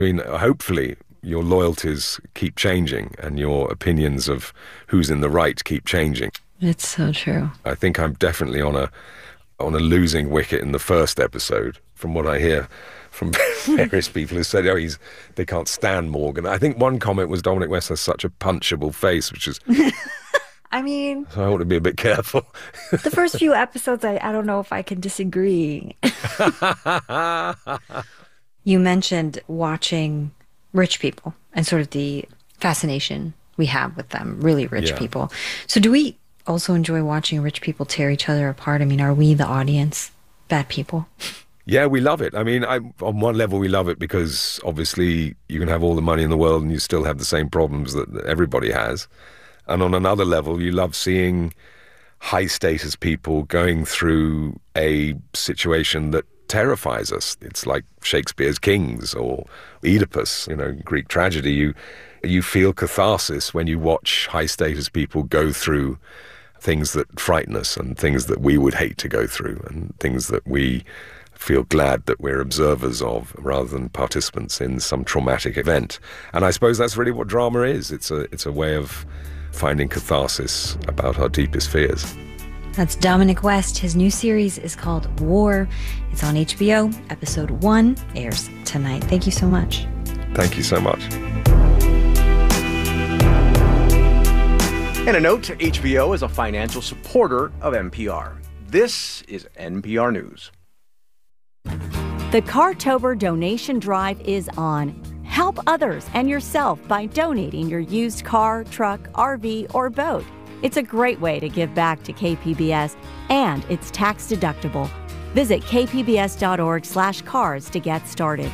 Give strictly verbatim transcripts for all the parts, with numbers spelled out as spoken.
I mean, hopefully your loyalties keep changing and your opinions of who's in the right keep changing. It's so true. I think I'm definitely on a on a losing wicket in the first episode, from what I hear from various people who said, oh, he's, they can't stand Morgan. I think one comment was Dominic West has such a punchable face, which is... I mean... So I want to be a bit careful. The first few episodes, I, I don't know if I can disagree. You mentioned watching rich people and sort of the fascination we have with them, really rich Yeah. people. So do we also enjoy watching rich people tear each other apart? I mean, are we, the audience, bad people? Yeah, we love it. I mean, I, on one level, we love it because obviously you can have all the money in the world and you still have the same problems that that everybody has. And on another level, you love seeing high-status people going through a situation that terrifies us. It's like Shakespeare's Kings or Oedipus, you know, Greek tragedy. You, you feel catharsis when you watch high-status people go through things that frighten us and things that we would hate to go through and things that we feel glad that we're observers of rather than participants in some traumatic event. And I suppose that's really what drama is. It's a it's a way of finding catharsis about our deepest fears. That's Dominic West. His new series is called War. It's on H B O. Episode one airs tonight. Thank you so much. Thank you so much. And a note, H B O is a financial supporter of N P R. This is N P R News. The Cartober donation drive is on. Help others and yourself by donating your used car, truck, R V, or boat. It's a great way to give back to K P B S, and it's tax deductible. Visit kpbs.org slash cars to get started.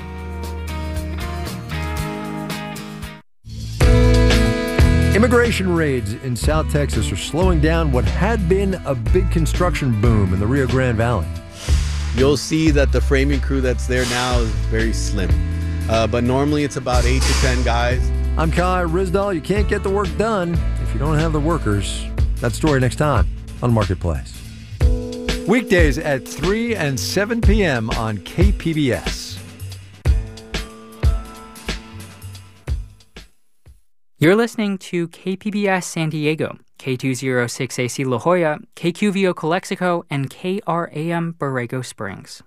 Immigration raids in South Texas are slowing down what had been a big construction boom in the Rio Grande Valley. You'll see that the framing crew that's there now is very slim. Uh, but normally it's about eight to ten guys. I'm Kai Rizdal. You can't get the work done if you don't have the workers. That story next time on Marketplace. Weekdays at three and seven p.m. on K P B S. You're listening to K P B S San Diego, K two oh six A C La Jolla, K Q V O Calexico, and K R A M Borrego Springs.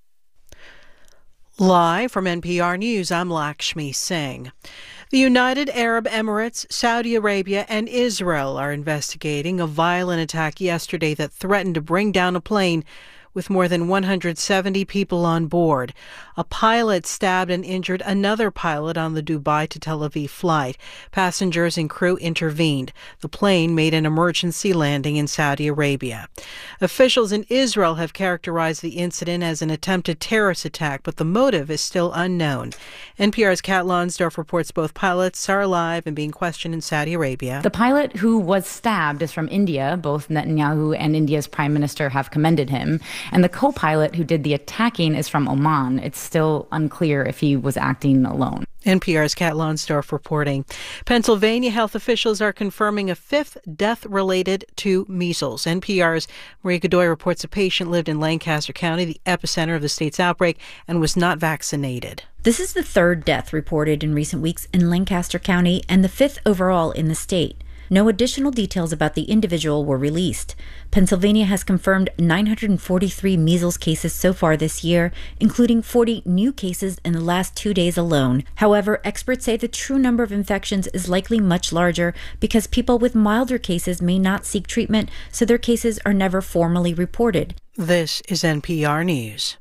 Live from N P R News, I'm Lakshmi Singh. The United Arab Emirates, Saudi Arabia, and Israel are investigating a violent attack yesterday that threatened to bring down a plane with more than one hundred seventy people on board. A pilot stabbed and injured another pilot on the Dubai to Tel Aviv flight. Passengers and crew intervened. The plane made an emergency landing in Saudi Arabia. Officials in Israel have characterized the incident as an attempted terrorist attack, but the motive is still unknown. N P R's Kat Lonsdorf reports both pilots are alive and being questioned in Saudi Arabia. The pilot who was stabbed is from India. Both Netanyahu and India's prime minister have commended him. And the co-pilot who did the attacking is from Oman. It's still unclear if he was acting alone. N P R's Kat Lonsdorf reporting. Pennsylvania health officials are confirming a fifth death related to measles. N P R's Maria Godoy reports a patient lived in Lancaster County, the epicenter of the state's outbreak, and was not vaccinated. This is the third death reported in recent weeks in Lancaster County and the fifth overall in the state. No additional details about the individual were released. Pennsylvania has confirmed nine hundred forty-three measles cases so far this year, including forty new cases in the last two days alone. However, experts say the true number of infections is likely much larger because people with milder cases may not seek treatment, so their cases are never formally reported. This is N P R News.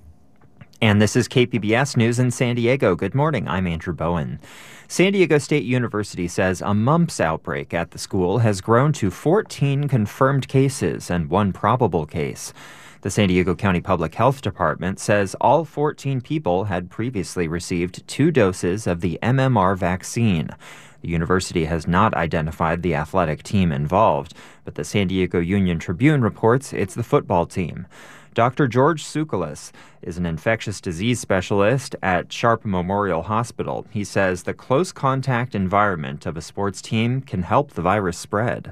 And this is K P B S News in San Diego. Good morning. I'm Andrew Bowen. San Diego State University says a mumps outbreak at the school has grown to fourteen confirmed cases and one probable case. The San Diego County Public Health Department says all fourteen people had previously received two doses of the M M R vaccine. The university has not identified the athletic team involved, but the San Diego Union Tribune reports it's the football team. Doctor George Tsoukalos is an infectious disease specialist at Sharp Memorial Hospital. He says the close contact environment of a sports team can help the virus spread.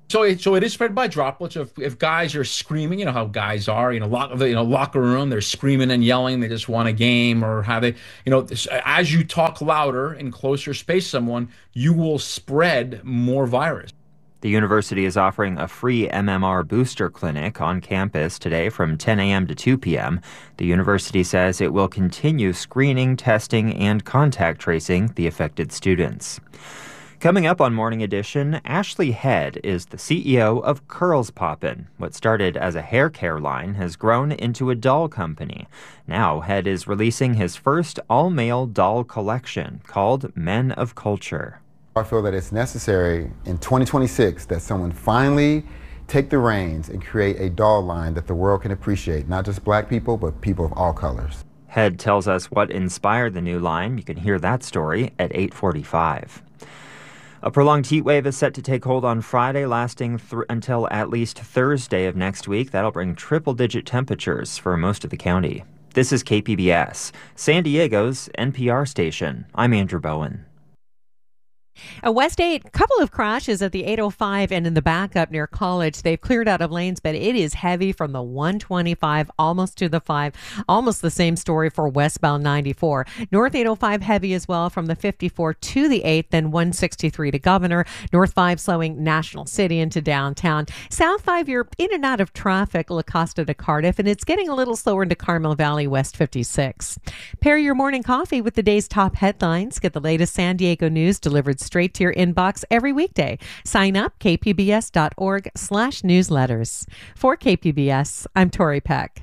So it, so it is spread by droplets. If, if guys are screaming, you know how guys are, you know, lock, you know, locker room, they're screaming and yelling. They just want a game, or how they, you know, as you talk louder in closer space, someone, you will spread more virus. The university is offering a free M M R booster clinic on campus today from ten a.m. to two p.m. The university says it will continue screening, testing, and contact tracing the affected students. Coming up on Morning Edition, Ashley Head is the C E O of Curls Poppin'. What started as a hair care line has grown into a doll company. Now, Head is releasing his first all-male doll collection called Men of Culture. I feel that it's necessary in twenty twenty-six that someone finally take the reins and create a doll line that the world can appreciate, not just black people, but people of all colors. Head tells us what inspired the new line. You can hear that story at eight forty-five. A prolonged heat wave is set to take hold on Friday, lasting th- until at least Thursday of next week. That'll bring triple-digit temperatures for most of the county. This is K P B S, San Diego's N P R station. I'm Andrew Bowen. A West eight, couple of crashes at the eight oh five and in the backup near College. They've cleared out of lanes, but it is heavy from the one twenty-five almost to the five. Almost the same story for westbound ninety-four. North eight oh five heavy as well from the fifty-four to the eight, then one sixty-three to Governor. North five slowing National City into downtown. South five, you're in and out of traffic, La Costa to Cardiff, and it's getting a little slower into Carmel Valley West fifty-six. Pair your morning coffee with the day's top headlines. Get the latest San Diego news delivered straight to your inbox every weekday. Sign up, kpbs.org slash newsletters. For K P B S, I'm Tori Peck.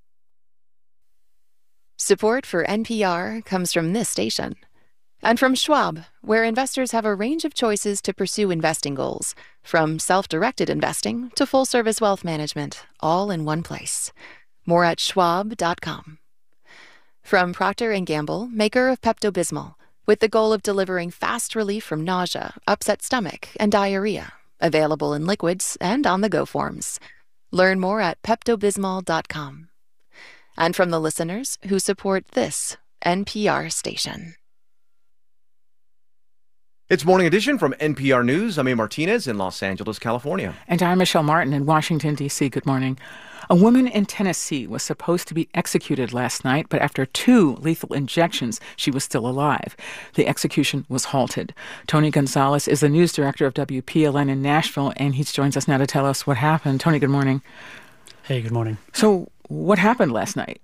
Support for N P R comes from this station. And from Schwab, where investors have a range of choices to pursue investing goals, from self-directed investing to full-service wealth management, all in one place. More at schwab dot com. From Procter and Gamble, maker of Pepto-Bismol, with the goal of delivering fast relief from nausea, upset stomach, and diarrhea. Available in liquids and on-the-go forms. Learn more at pepto bismol dot com. And from the listeners who support this N P R station. It's Morning Edition from N P R News. I'm A. Martinez in Los Angeles, California. And I'm Michelle Martin in Washington, D C. Good morning. A woman in Tennessee was supposed to be executed last night, but after two lethal injections, she was still alive. The execution was halted. Tony Gonzalez is the news director of W P L N in Nashville, and he joins us now to tell us what happened. Tony, good morning. Hey, good morning. So what happened last night?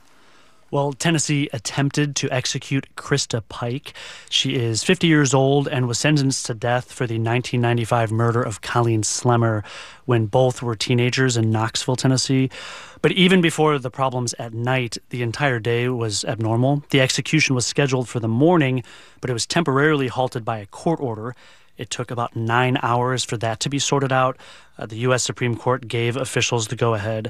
Well, Tennessee attempted to execute Krista Pike. She is fifty years old and was sentenced to death for the nineteen ninety-five murder of Colleen Slemmer when both were teenagers in Knoxville, Tennessee. But even before the problems at night, the entire day was abnormal. The execution was scheduled for the morning, but it was temporarily halted by a court order. It took about nine hours for that to be sorted out. Uh, the U S Supreme Court gave officials the go-ahead.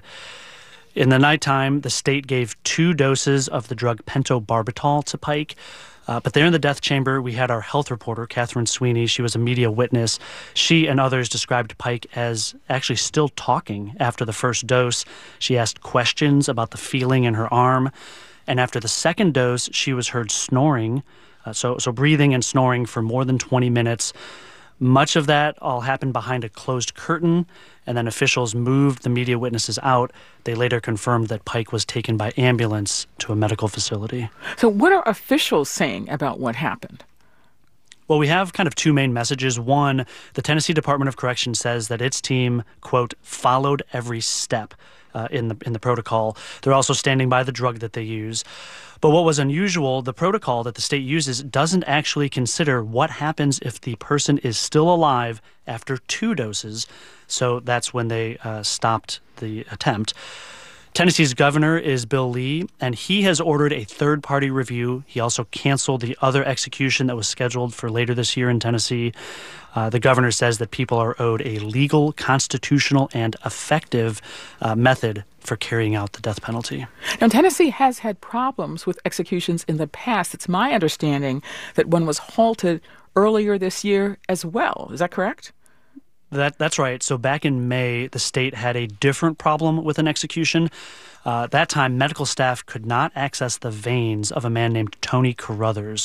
In the nighttime, the state gave two doses of the drug pentobarbital to Pike. Uh, but there in the death chamber, we had our health reporter, Catherine Sweeney. She was a media witness. She and others described Pike as actually still talking after the first dose. She asked questions about the feeling in her arm. And after the second dose, she was heard snoring, uh, so, so breathing and snoring for more than twenty minutes. Much of that all happened behind a closed curtain, and then officials moved the media witnesses out. They later confirmed that Pike was taken by ambulance to a medical facility. So what are officials saying about what happened? Well, we have kind of two main messages. One, the Tennessee Department of Corrections says that its team, quote, followed every step uh, in the in the protocol. They're also standing by the drug that they use. But what was unusual, the protocol that the state uses doesn't actually consider what happens if the person is still alive after two doses. So that's when they uh, stopped the attempt. Tennessee's governor is Bill Lee, and he has ordered a third-party review. He also canceled the other execution that was scheduled for later this year in Tennessee. Uh, the governor says that people are owed a legal, constitutional, and effective uh, method for carrying out the death penalty. Now, Tennessee has had problems with executions in the past. It's my understanding that one was halted earlier this year as well. Is that correct? That That's right. So back in May, the state had a different problem with an execution. Uh, that time, medical staff could not access the veins of a man named Tony Carruthers.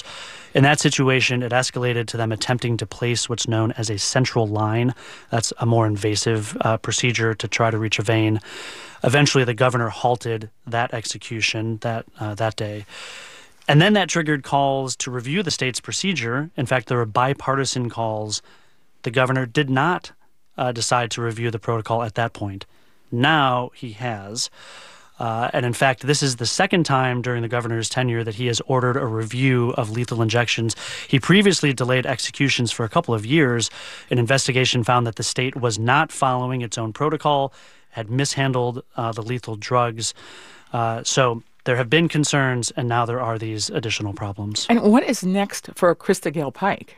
In that situation, it escalated to them attempting to place what's known as a central line. That's a more invasive uh, procedure to try to reach a vein. Eventually, the governor halted that execution that uh, that day. And then that triggered calls to review the state's procedure. In fact, there were bipartisan calls. The governor did not uh, decide to review the protocol at that point. Now he has. Uh, and in fact, this is the second time during the governor's tenure that he has ordered a review of lethal injections. He previously delayed executions for a couple of years. An investigation found that the state was not following its own protocol, had mishandled uh, the lethal drugs. Uh, so there have been concerns, and now there are these additional problems. And what is next for Krista Gale Pike?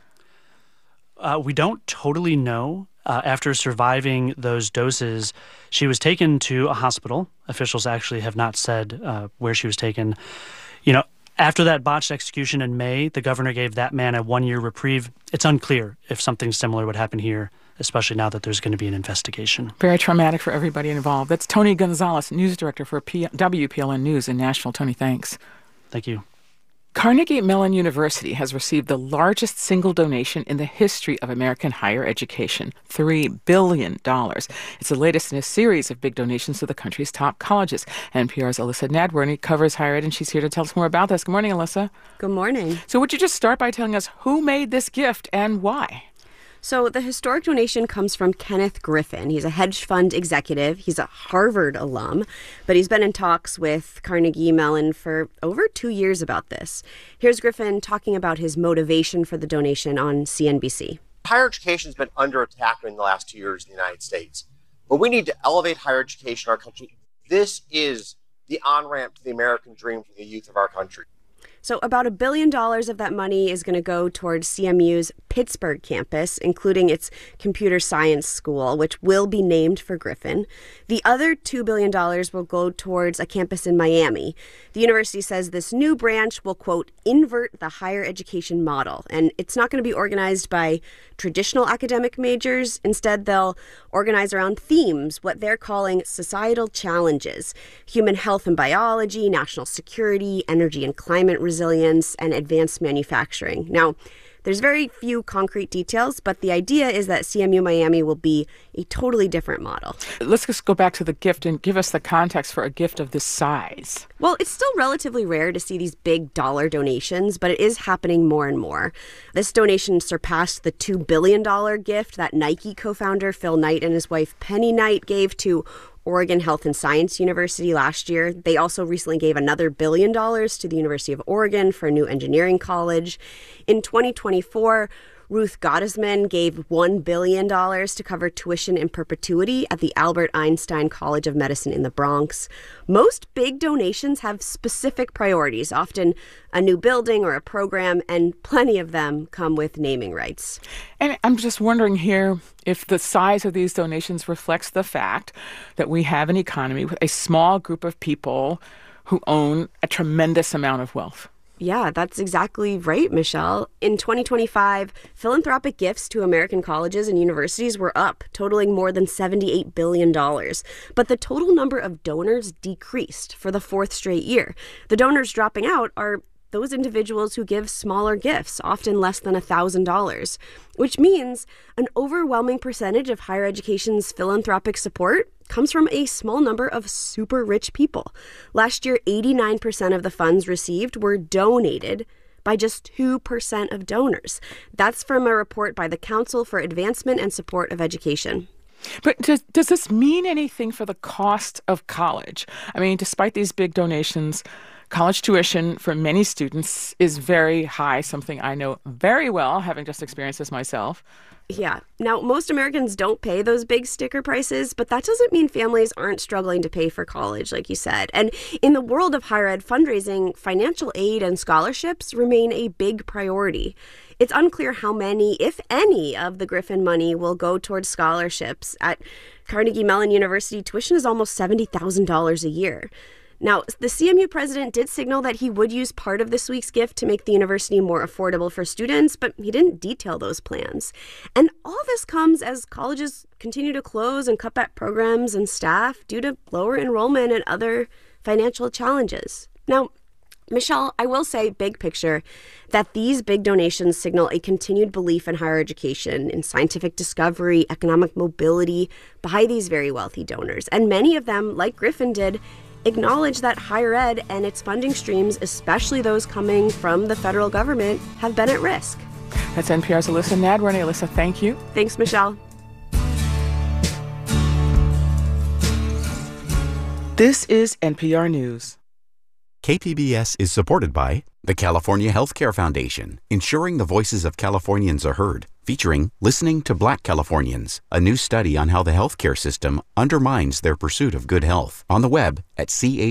Uh, we don't totally know. Uh, after surviving those doses, she was taken to a hospital. Officials actually have not said uh, where she was taken. You know, after that botched execution in May, the governor gave that man a one-year reprieve. It's unclear if something similar would happen here, especially now that there's going to be an investigation. Very traumatic for everybody involved. That's Tony Gonzalez, news director for P- W P L N News in Nashville. Tony, thanks. Thank you. Carnegie Mellon University has received the largest single donation in the history of American higher education, three billion dollars. It's the latest in a series of big donations to the country's top colleges. N P R's Alyssa Nadworny covers higher ed, and she's here to tell us more about this. Good morning, Alyssa. Good morning. So would you just start by telling us who made this gift and why? So the historic donation comes from Kenneth Griffin. He's a hedge fund executive. He's a Harvard alum, but he's been in talks with Carnegie Mellon for over two years about this. Here's Griffin talking about his motivation for the donation on C N B C. Higher education has been under attack in the last two years in the United States, but we need to elevate higher education in our country. This is the on-ramp to the American dream for the youth of our country. So about a billion dollars of that money is going to go towards C M U's Pittsburgh campus, including its computer science school, which will be named for Griffin. The other two billion dollars will go towards a campus in Miami. The university says this new branch will, quote, invert the higher education model. And it's not going to be organized by traditional academic majors. Instead, they'll organize around themes, what they're calling societal challenges: human health and biology, national security, energy and climate resilience, and advanced manufacturing. Now, there's very few concrete details, but the idea is that C M U Miami will be a totally different model. Let's just go back to the gift and give us the context for a gift of this size. Well, it's still relatively rare to see these big dollar donations, but it is happening more and more. This donation surpassed the two billion dollars gift that Nike co-founder Phil Knight and his wife Penny Knight gave to Oregon Health and Science University last year. They also recently gave another billion dollars to the University of Oregon for a new engineering college. In twenty twenty-four, Ruth Gottesman gave one billion dollars to cover tuition in perpetuity at the Albert Einstein College of Medicine in the Bronx. Most big donations have specific priorities, often a new building or a program, and plenty of them come with naming rights. And I'm just wondering here if the size of these donations reflects the fact that we have an economy with a small group of people who own a tremendous amount of wealth. Yeah, that's exactly right, Michelle. In twenty twenty-five, philanthropic gifts to American colleges and universities were up, totaling more than seventy-eight billion dollars. But the total number of donors decreased for the fourth straight year. The donors dropping out are those individuals who give smaller gifts, often less than one thousand dollars, which means an overwhelming percentage of higher education's philanthropic support comes from a small number of super rich people. Last year, eighty-nine percent of the funds received were donated by just two percent of donors. That's from a report by the Council for Advancement and Support of Education. But does, does this mean anything for the cost of college? I mean, despite these big donations, college tuition for many students is very high, something I know very well, having just experienced this myself. Yeah. Now, most Americans don't pay those big sticker prices, but that doesn't mean families aren't struggling to pay for college, like you said. And in the world of higher ed fundraising, financial aid and scholarships remain a big priority. It's unclear how many, if any, of the Griffin money will go towards scholarships. At Carnegie Mellon University, tuition is almost seventy thousand dollars a year. Now, the C M U president did signal that he would use part of this week's gift to make the university more affordable for students, but he didn't detail those plans. And all this comes as colleges continue to close and cut back programs and staff due to lower enrollment and other financial challenges. Now, Michelle, I will say, big picture, that these big donations signal a continued belief in higher education, in scientific discovery, economic mobility by these very wealthy donors. And many of them, like Griffin did, acknowledge that higher ed and its funding streams, especially those coming from the federal government, have been at risk. That's N P R's Alyssa Nadworny. Alyssa, thank you. Thanks, Michelle. This is N P R News. K P B S is supported by the California Healthcare Foundation, ensuring the voices of Californians are heard, featuring Listening to Black Californians, a new study on how the healthcare system undermines their pursuit of good health. On the web at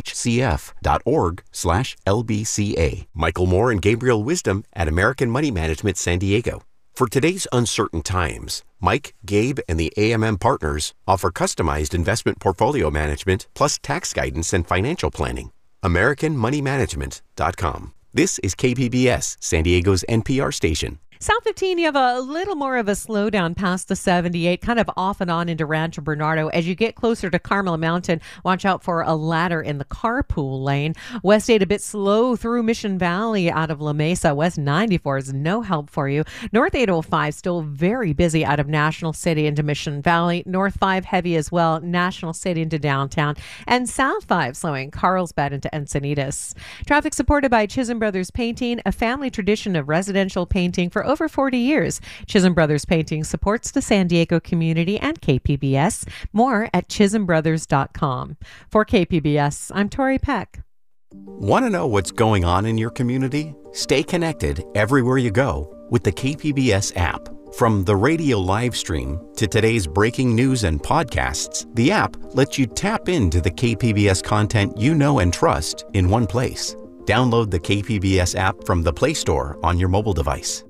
chcf.org slash LBCA. Michael Moore and Gabriel Wisdom at American Money Management San Diego. For today's uncertain times, Mike, Gabe, and the A M M partners offer customized investment portfolio management plus tax guidance and financial planning. American Money Management dot com. This is K P B S, San Diego's N P R station. South fifteen, you have a little more of a slowdown past the seventy-eight, kind of off and on into Rancho Bernardo. As you get closer to Carmel Mountain, watch out for a ladder in the carpool lane. West eight a bit slow through Mission Valley out of La Mesa. West ninety-four is no help for you. North eight oh five still very busy out of National City into Mission Valley. North five heavy as well, National City into downtown. And South five slowing Carlsbad into Encinitas. Traffic supported by Chisholm Brothers Painting, a family tradition of residential painting for over forty years. Chisholm Brothers Painting supports the San Diego community and K P B S. More at chisholm brothers dot com. For K P B S, I'm Tori Peck. Want to know what's going on in your community? Stay connected everywhere you go with the K P B S app. From the radio live stream to today's breaking news and podcasts, the app lets you tap into the K P B S content you know and trust in one place. Download the K P B S app from the Play Store on your mobile device.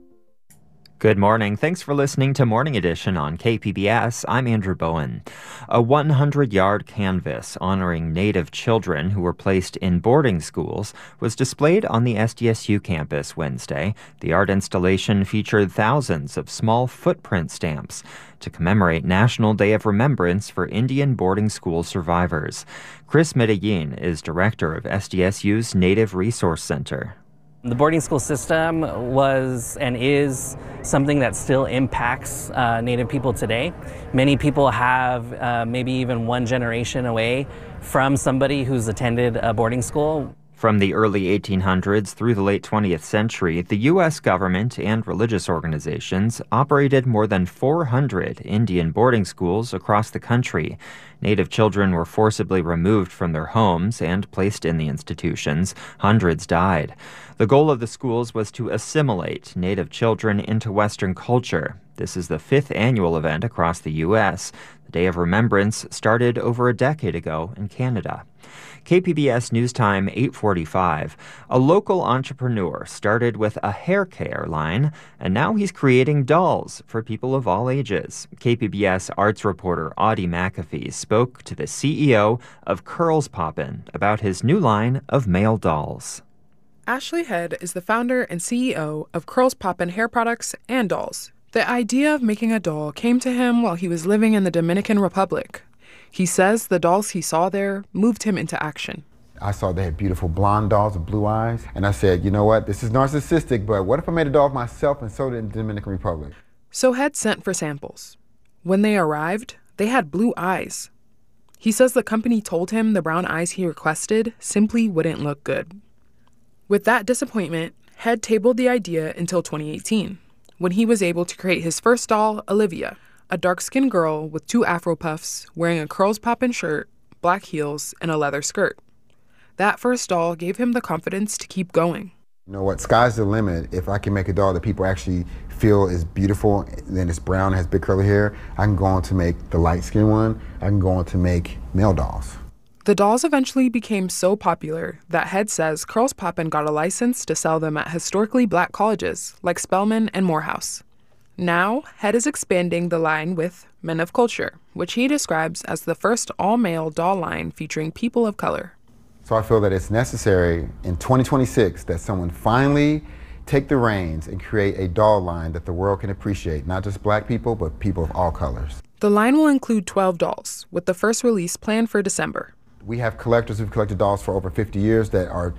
Good morning. Thanks for listening to Morning Edition on K P B S. I'm Andrew Bowen. A one hundred yard canvas honoring Native children who were placed in boarding schools was displayed on the S D S U campus Wednesday. The art installation featured thousands of small footprint stamps to commemorate National Day of Remembrance for Indian boarding school survivors. Chris Medellin is director of S D S U's Native Resource Center. The boarding school system was and is something that still impacts uh, Native people today. Many people have uh, maybe even one generation away from somebody who's attended a boarding school. From the early eighteen hundreds through the late twentieth century, the U S government and religious organizations operated more than four hundred Indian boarding schools across the country. Native children were forcibly removed from their homes and placed in the institutions. Hundreds died. The goal of the schools was to assimilate Native children into Western culture. This is the fifth annual event across the U S. The Day of Remembrance started over a decade ago in Canada. K P B S News Time eight forty-five. A local entrepreneur started with a hair care line, and now he's creating dolls for people of all ages. K P B S arts reporter Audie McAfee spoke to the C E O of Curls Poppin' about his new line of male dolls. Ashley Head is the founder and C E O of Curls Poppin' hair products and dolls. The idea of making a doll came to him while he was living in the Dominican Republic. He says the dolls he saw there moved him into action. I saw they had beautiful blonde dolls with blue eyes, and I said, you know what, this is narcissistic, but what if I made a doll of myself and sold it in the Dominican Republic? So Head sent for samples. When they arrived, they had blue eyes. He says the company told him the brown eyes he requested simply wouldn't look good. With that disappointment, Head tabled the idea until twenty eighteen, when he was able to create his first doll, Olivia, a dark-skinned girl with two afro puffs, wearing a Curls Poppin' shirt, black heels, and a leather skirt. That first doll gave him the confidence to keep going. You know what, sky's the limit. If I can make a doll that people actually feel is beautiful, then it's brown, has big curly hair, I can go on to make the light-skinned one, I can go on to make male dolls. The dolls eventually became so popular that Head says Curls Poppin' got a license to sell them at historically black colleges like Spelman and Morehouse. Now, Head is expanding the line with Men of Culture, which he describes as the first all-male doll line featuring people of color. So I feel that it's necessary in twenty twenty-six that someone finally take the reins and create a doll line that the world can appreciate, not just black people, but people of all colors. The line will include twelve dolls, with the first release planned for December. We have collectors who've collected dolls for over fifty years that are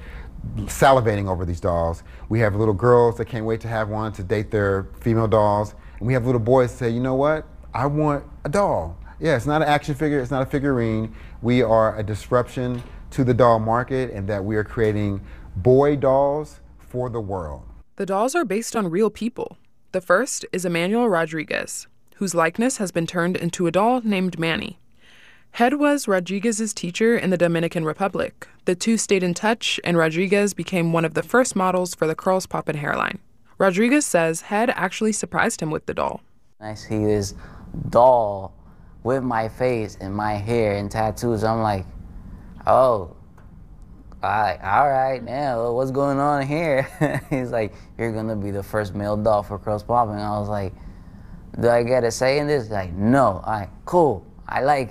salivating over these dolls. We have little girls that can't wait to have one to date their female dolls. And we have little boys that say, you know what? I want a doll. Yeah, it's not an action figure, it's not a figurine. We are a disruption to the doll market, and that we are creating boy dolls for the world. The dolls are based on real people. The first is Emmanuel Rodriguez, whose likeness has been turned into a doll named Manny. Head was Rodriguez's teacher in the Dominican Republic. The two stayed in touch, and Rodriguez became one of the first models for the Curls Poppin' hairline. Rodriguez says Head actually surprised him with the doll. I see this doll with my face and my hair and tattoos. I'm like, oh, I, all right, now what's going on here? He's like, you're gonna be the first male doll for Curls Poppin'. I was like, do I get a say in this? He's like, no. All right, cool, I like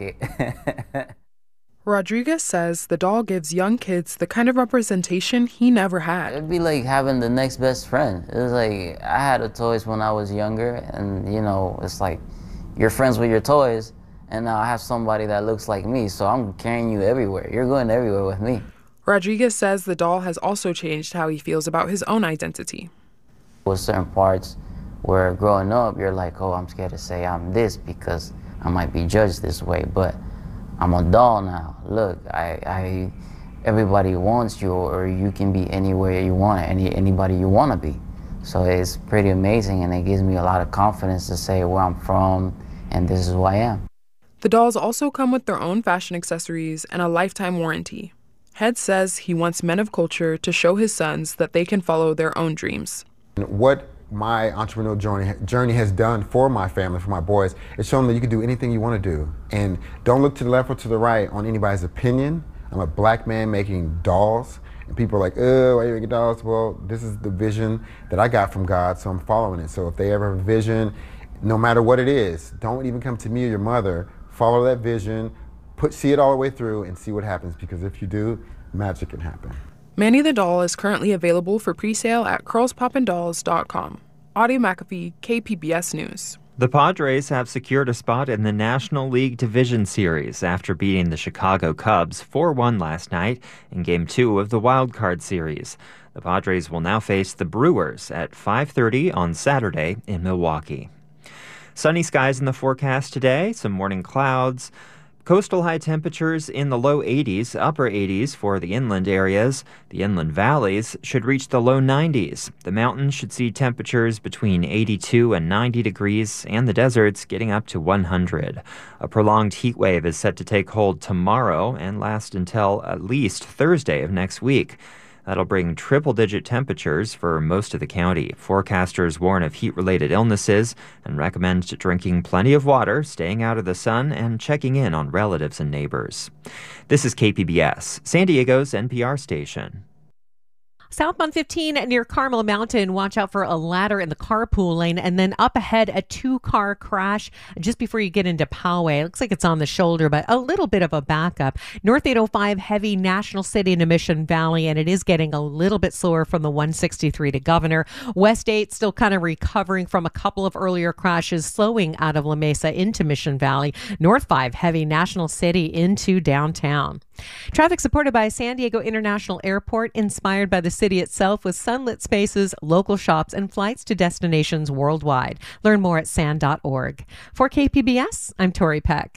it. Rodriguez says the doll gives young kids the kind of representation he never had. It'd be like having the next best friend. It was like, I had a toys when I was younger, and you know, it's like, you're friends with your toys, and now I have somebody that looks like me, so I'm carrying you everywhere. You're going everywhere with me. Rodriguez says the doll has also changed how he feels about his own identity. With certain parts where growing up, you're like, oh, I'm scared to say I'm this because I might be judged this way, but I'm a doll now. Look, I, I, everybody wants you, or you can be anywhere you want, any anybody you want to be. So it's pretty amazing, and it gives me a lot of confidence to say where I'm from, and this is who I am. The dolls also come with their own fashion accessories and a lifetime warranty. Head says he wants men of culture to show his sons that they can follow their own dreams. What my entrepreneurial journey, journey has done for my family, for my boys, is shown that you can do anything you want to do. And don't look to the left or to the right on anybody's opinion. I'm a black man making dolls, and people are like, oh, why are you making dolls? Well, this is the vision that I got from God, so I'm following it. So if they ever have a vision, no matter what it is, don't even come to me or your mother. Follow that vision, put, see it all the way through, and see what happens, because if you do, magic can happen. Manny the Doll is currently available for pre-sale at curls poppin dolls dot com. Audie McAfee, K P B S News. The Padres have secured a spot in the National League Division Series after beating the Chicago Cubs four one last night in Game two of the Wild Card Series. The Padres will now face the Brewers at five thirty on Saturday in Milwaukee. Sunny skies in the forecast today, some morning clouds. Coastal high temperatures in the low eighties, upper eighties for the inland areas. The inland valleys should reach the low nineties. The mountains should see temperatures between eighty-two and ninety degrees, and the deserts getting up to one hundred. A prolonged heat wave is set to take hold tomorrow and last until at least Thursday of next week. That'll bring triple-digit temperatures for most of the county. Forecasters warn of heat-related illnesses and recommend drinking plenty of water, staying out of the sun, and checking in on relatives and neighbors. This is K P B S, San Diego's N P R station. Southbound fifteen near Carmel Mountain, watch out for a ladder in the carpool lane, and then up ahead, a two-car crash just before you get into Poway. It looks like it's on the shoulder, but a little bit of a backup. North eight oh five heavy National City into Mission Valley, and it is getting a little bit slower from the one sixty-three to Governor. West eight still kind of recovering from a couple of earlier crashes, slowing out of La Mesa into Mission Valley. North five heavy National City into downtown. Traffic supported by San Diego International Airport, inspired by the city itself with sunlit spaces, local shops, and flights to destinations worldwide. Learn more at san dot org. For K P B S, I'm Tori Peck.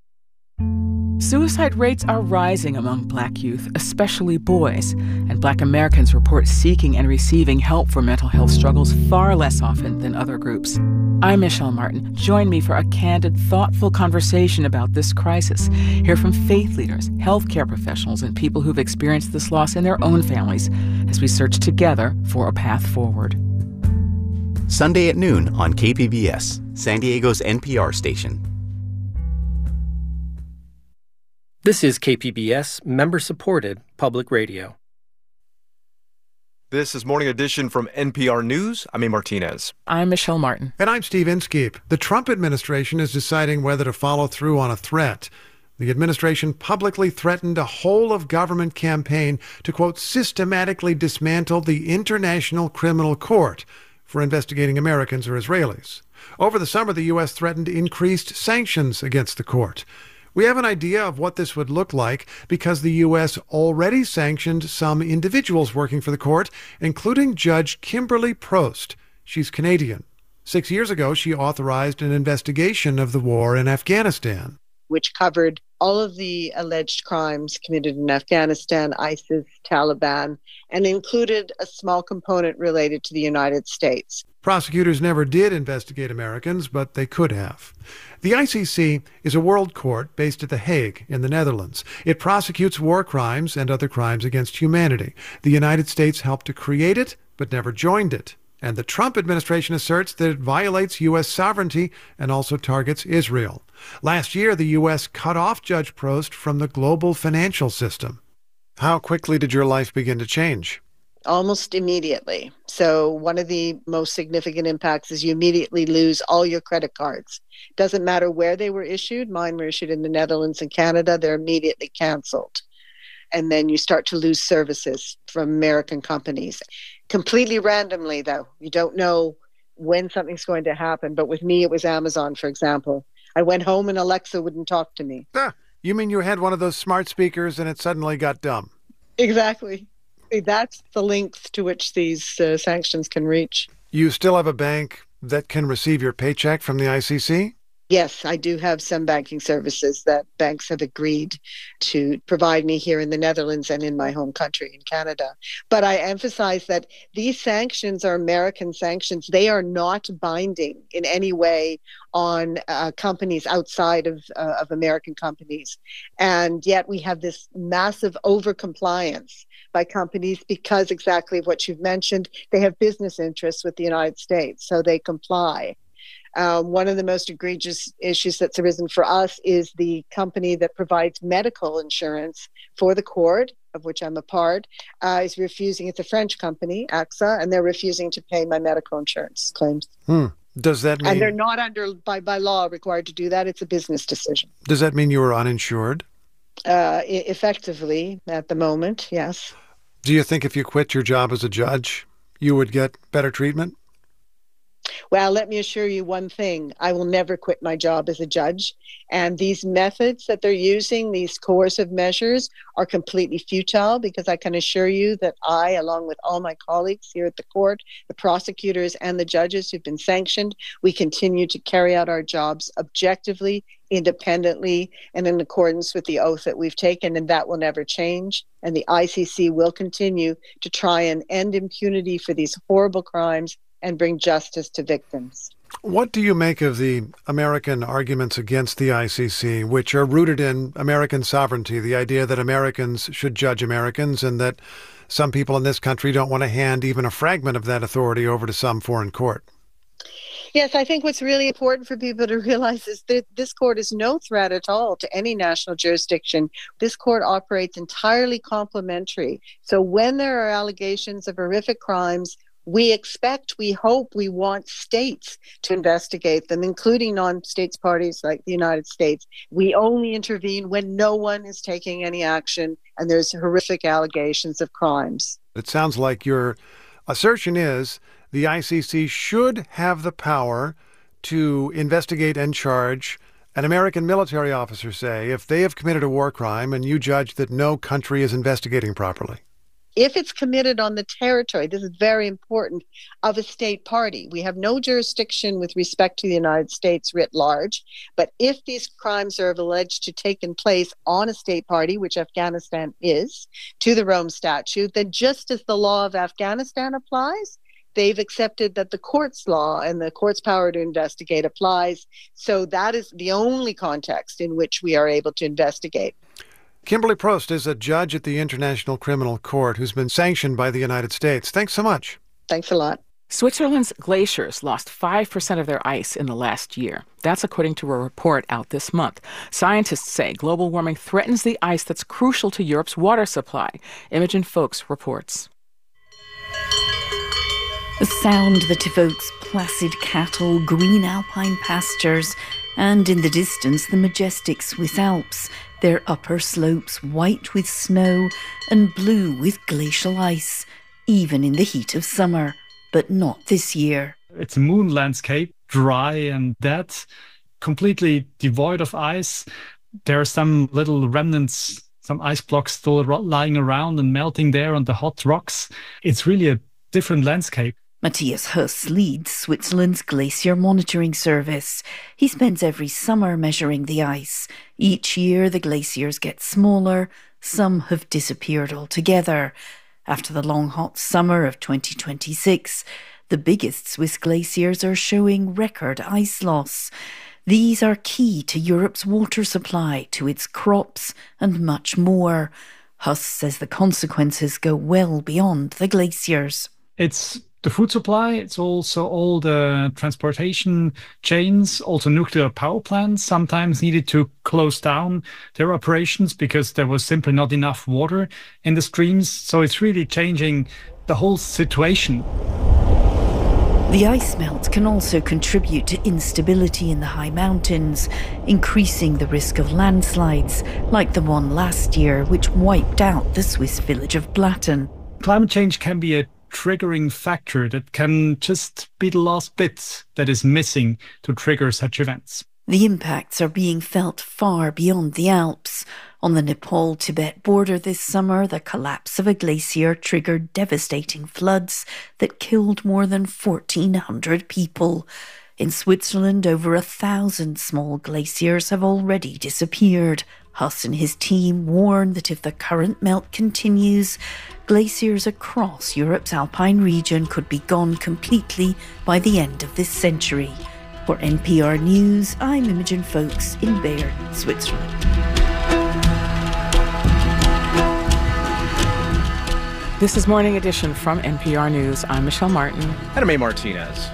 Suicide rates are rising among Black youth, especially boys, and Black Americans report seeking and receiving help for mental health struggles far less often than other groups. I'm Michelle Martin. Join me for a candid, thoughtful conversation about this crisis. Hear from faith leaders, healthcare professionals, and people who've experienced this loss in their own families as we search together for a path forward. Sunday at noon on K P B S, San Diego's N P R station. This is K P B S, member-supported public radio. This is Morning Edition from N P R News. I'm A. Martinez. I'm Michelle Martin. And I'm Steve Inskeep. The Trump administration is deciding whether to follow through on a threat. The administration publicly threatened a whole-of-government campaign to, quote, systematically dismantle the International Criminal Court for investigating Americans or Israelis. Over the summer, the U S threatened increased sanctions against the court. We have an idea of what this would look like because the U S already sanctioned some individuals working for the court, including Judge Kimberly Prost. She's Canadian. Six years ago, she authorized an investigation of the war in Afghanistan, which covered all of the alleged crimes committed in Afghanistan, ISIS, Taliban, and included a small component related to the United States. Prosecutors never did investigate Americans, but they could have. The I C C is a world court based at The Hague in the Netherlands. It prosecutes war crimes and other crimes against humanity. The United States helped to create it, but never joined it. And the Trump administration asserts that it violates U S sovereignty and also targets Israel. Last year, the U S cut off Judge Prost from the global financial system. How quickly did your life begin to change? Almost immediately. So one of the most significant impacts is you immediately lose all your credit cards. Doesn't matter where they were issued. Mine were issued in the Netherlands and Canada. They're immediately canceled. And then you start to lose services from American companies. Completely randomly, though. You don't know when something's going to happen. But with me, it was Amazon, for example. I went home and Alexa wouldn't talk to me. Ah, you mean you had one of those smart speakers and it suddenly got dumb? Exactly. That's the length to which these uh, sanctions can reach. You still have a bank that can receive your paycheck from the I C C? Yes, I do have some banking services that banks have agreed to provide me here in the Netherlands and in my home country in Canada. But I emphasize that these sanctions are American sanctions. They are not binding in any way on uh, companies outside of, uh, of American companies. And yet we have this massive overcompliance by companies because exactly of what you've mentioned. They have business interests with the United States, so they comply. Um, one of the most egregious issues that's arisen for us is the company that provides medical insurance for the court, of which I'm a part, uh, is refusing. It's a French company, A X A, and they're refusing to pay my medical insurance claims. Hmm. Does that mean... And they're not under, by, by law, required to do that. It's a business decision. Does that mean you are uninsured? Uh, e- effectively, at the moment, yes. Do you think if you quit your job as a judge, you would get better treatment? Well, let me assure you one thing. I will never quit my job as a judge. And these methods that they're using, these coercive measures, are completely futile because I can assure you that I, along with all my colleagues here at the court, the prosecutors and the judges who've been sanctioned, we continue to carry out our jobs objectively, independently, and in accordance with the oath that we've taken, and that will never change. And the I C C will continue to try and end impunity for these horrible crimes and bring justice to victims. What do you make of the American arguments against the I C C, which are rooted in American sovereignty, the idea that Americans should judge Americans and that some people in this country don't want to hand even a fragment of that authority over to some foreign court? Yes, I think what's really important for people to realize is that this court is no threat at all to any national jurisdiction. This court operates entirely complementary. So when there are allegations of horrific crimes, we expect, we hope, we want states to investigate them, including non-states parties like the United States. We only intervene when no one is taking any action and there's horrific allegations of crimes. It sounds like your assertion is the I C C should have the power to investigate and charge an American military officer, say, if they have committed a war crime and you judge that no country is investigating properly. If it's committed on the territory, this is very important, of a state party. We have no jurisdiction with respect to the United States writ large, but if these crimes are alleged to have taken place on a state party, which Afghanistan is, to the Rome Statute, then just as the law of Afghanistan applies, they've accepted that the court's law and the court's power to investigate applies. So that is the only context in which we are able to investigate. Kimberly Prost is a judge at the International Criminal Court who's been sanctioned by the United States. Thanks so much. Thanks a lot. Switzerland's glaciers lost five percent of their ice in the last year. That's according to a report out this month. Scientists say global warming threatens the ice that's crucial to Europe's water supply. Imogen Folks reports. A sound that evokes placid cattle, green alpine pastures, and in the distance the majestic Swiss Alps, their upper slopes white with snow and blue with glacial ice, even in the heat of summer. But not this year. It's a moon landscape, dry and dead, completely devoid of ice. there are some little remnants, some ice blocks still lying around and melting there on the hot rocks. It's really a different landscape. Matthias Huss leads Switzerland's Glacier Monitoring Service. He spends every summer measuring the ice. Each year the glaciers get smaller, some have disappeared altogether. After the long hot summer of twenty twenty-six, the biggest Swiss glaciers are showing record ice loss. These are key to Europe's water supply, to its crops and much more. Huss says the consequences go well beyond the glaciers. It's the food supply, it's also all the transportation chains, also nuclear power plants sometimes needed to close down their operations because there was simply not enough water in the streams. So it's really changing the whole situation. The ice melt can also contribute to instability in the high mountains, increasing the risk of landslides, like the one last year which wiped out the Swiss village of Blatten. Climate change can be a triggering factor that can just be the last bit that is missing to trigger such events. The impacts are being felt far beyond the Alps. On the Nepal-Tibet border this summer, the collapse of a glacier triggered devastating floods that killed more than fourteen hundred people. In Switzerland, over a thousand small glaciers have already disappeared. Huss and his team warn that if the current melt continues, glaciers across Europe's alpine region could be gone completely by the end of this century. For N P R News, I'm Imogen Folks in Bern, Switzerland. This is Morning Edition from N P R News. I'm Michelle Martin. And I'm A. Martinez.